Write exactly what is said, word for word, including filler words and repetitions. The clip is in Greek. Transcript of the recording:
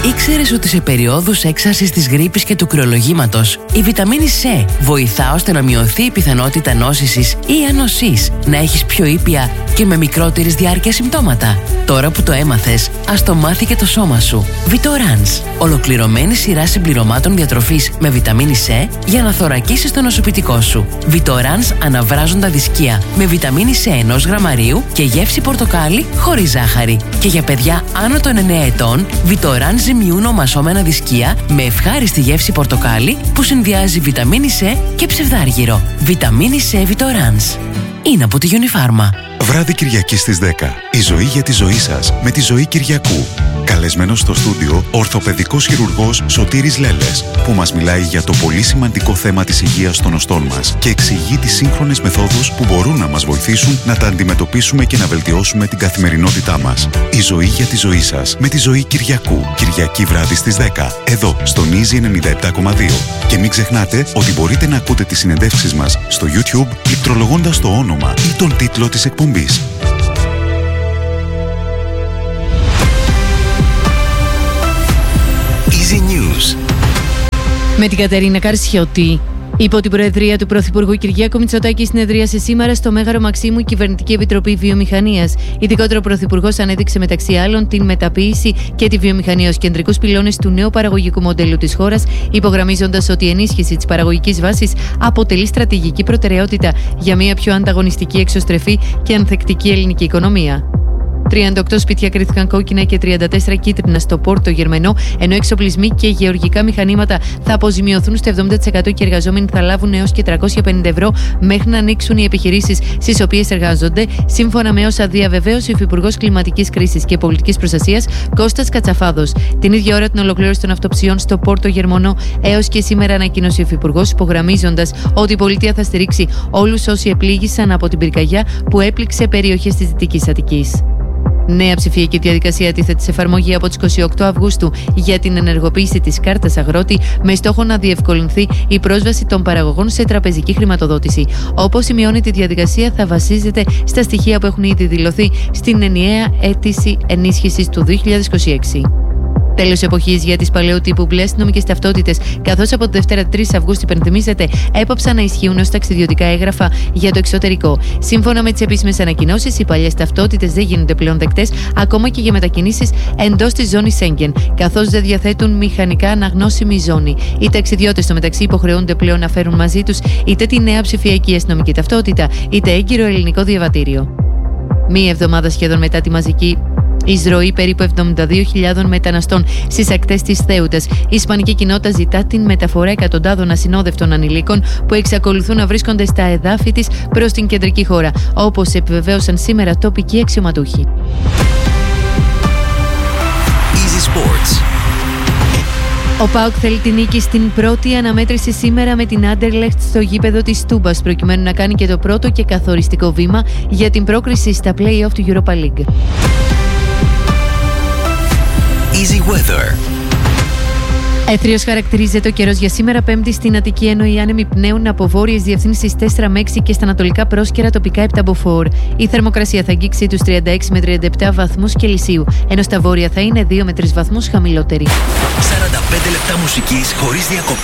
Ήξερες ότι σε περιόδους έξαρσης της γρίπης και του κρυολογήματος η βιταμίνη C βοηθά ώστε να μειωθεί η πιθανότητα νόσησης ή ανοσής, να έχεις πιο ήπια και με μικρότερης διάρκειας συμπτώματα? Τώρα που το έμαθες, ας το μάθει και το σώμα σου. Vitorans, ολοκληρωμένη σειρά συμπληρωμάτων διατροφής με βιταμίνη C για να θωρακίσεις το νοσοποιητικό σου. Vitorans αναβράζοντα δισκία με βιταμίνη C ενός γραμμαρίου και γεύση πορτοκάλι χωρίς ζάχαρη. Και για παιδιά άνω των εννέα ετών, Vitorans ζυμιούν ομασώμενα δισκία με ευχάριστη γεύση πορτοκάλι που συνδυάζει βιταμίνη C και ψευδάργυρο. Βιταμίνη C Vitorans. Είναι από τη Unifarma. Βράδυ Κυριακή στις δέκα. Η ζωή για τη ζωή σας με τη Ζωή Κυριακού. Καλεσμένος στο στούντιο, ορθοπαιδικός χειρουργός Σωτήρης Λέλες, που μας μιλάει για το πολύ σημαντικό θέμα της υγείας των οστών μας και εξηγεί τις σύγχρονες μεθόδους που μπορούν να μας βοηθήσουν να τα αντιμετωπίσουμε και να βελτιώσουμε την καθημερινότητά μας. Η ζωή για τη ζωή σας με τη Ζωή Κυριακού. Κυριακή βράδυ στις δέκα. Εδώ, στον Easy ενενήντα επτά κόμμα δύο. Και μην ξεχνάτε ότι μπορείτε να ακούτε τις συνεντεύξεις μας στο YouTube πληκτρολογώντας το όνομα ή τον τίτλο της εκπομπής. Easy News. Με την Κατερίνα Καρσιώτη. Υπό την προεδρία του Πρωθυπουργού Κυριάκου Μητσοτάκη, συνεδρίασε σήμερα στο Μέγαρο Μαξίμου η Κυβερνητική Επιτροπή Βιομηχανίας. Ειδικότερα, ο Πρωθυπουργός ανέδειξε μεταξύ άλλων την μεταποίηση και τη βιομηχανία ως κεντρικούς πυλώνες του νέου παραγωγικού μοντέλου της χώρας, υπογραμμίζοντας ότι η ενίσχυση της παραγωγικής βάσης αποτελεί στρατηγική προτεραιότητα για μια πιο ανταγωνιστική, εξωστρεφή και ανθεκτική ελληνική οικονομία. τριάντα οκτώ σπίτια κρίθηκαν κόκκινα και τριάντα τέσσερα κίτρινα στο Πόρτο Γερμενό, ενώ εξοπλισμοί και γεωργικά μηχανήματα θα αποζημιωθούν στο εβδομήντα τοις εκατό και οι εργαζόμενοι θα λάβουν έως και τριακόσια πενήντα ευρώ μέχρι να ανοίξουν οι επιχειρήσεις στις οποίες εργάζονται, σύμφωνα με όσα διαβεβαίωσε ο Υφυπουργός Κλιματικής Κρίσης και Πολιτικής Προστασίας Κώστας Κατσαφάδος. Την ίδια ώρα, την ολοκλήρωση των αυτοψιών στο Πόρτο Γερμενό έως και σήμερα ανακοίνωσε ο Υφυπουργός, υπογραμμίζοντας ότι η πολιτεία θα στηρίξει όλους όσοι επλήγησαν από την πυρκαγιά που έπληξε περιοχές της Δυτικής Αττικής. Νέα ψηφιακή διαδικασία τίθεται σε εφαρμογή από τις είκοσι οκτώ Αυγούστου για την ενεργοποίηση της κάρτας αγρότη, με στόχο να διευκολυνθεί η πρόσβαση των παραγωγών σε τραπεζική χρηματοδότηση. Όπως σημειώνει, η διαδικασία θα βασίζεται στα στοιχεία που έχουν ήδη δηλωθεί στην ενιαία αίτηση ενίσχυσης του δύο χιλιάδες είκοσι έξι. Τέλος εποχής για τις παλαιού τύπου μπλε αστυνομικές ταυτότητες, καθώς από τη Δευτέρα τρεις Αυγούστου, υπενθυμίζεται, έπαψαν να ισχύουν ως ταξιδιωτικά έγγραφα για το εξωτερικό. Σύμφωνα με τις επίσημες ανακοινώσεις, οι παλιές ταυτότητες δεν γίνονται πλέον δεκτές ακόμα και για μετακινήσεις εντός της ζώνης Σέγγεν, καθώς δεν διαθέτουν μηχανικά αναγνώσιμη ζώνη. Οι ταξιδιώτες στο μεταξύ υποχρεούνται πλέον να φέρουν μαζί τους είτε τη νέα ψηφιακή αστυνομική ταυτότητα, είτε έγκυρο ελληνικό διαβατήριο. Μία εβδομάδα σχεδόν μετά τη μαζική εισρωή περίπου εβδομήντα δύο χιλιάδες μεταναστών στις ακτές της Θέουτας, η ισπανική κοινότητα ζητά την μεταφορά εκατοντάδων ασυνόδευτων ανηλίκων που εξακολουθούν να βρίσκονται στα εδάφη της προς την κεντρική χώρα, όπως επιβεβαίωσαν σήμερα τοπικοί αξιωματούχοι. Easy Sports. Ο ΠΑΟΚ θέλει την νίκη στην πρώτη αναμέτρηση σήμερα με την Άντερλεχτ στο γήπεδο της Τούμπας, προκειμένου να κάνει και το πρώτο και καθοριστικό βήμα για την πρόκριση στα play-off του Europa League. Easy Weather. Έθριος χαρακτηρίζεται ο καιρός για σήμερα Πέμπτη στην Αττική, ενώ οι άνεμοι πνέουν από βόρειες διευθύνσεις τέσσερα με έξι και στα ανατολικά πρόσκαιρα τοπικά επτά μποφόρ. Η θερμοκρασία θα αγγίξει τους τριάντα έξι με τριάντα επτά βαθμούς Κελσίου, ενώ στα βόρεια θα είναι δύο με τρεις βαθμούς χαμηλότερη. σαράντα πέντε λεπτά μουσικής χωρίς διακοπές.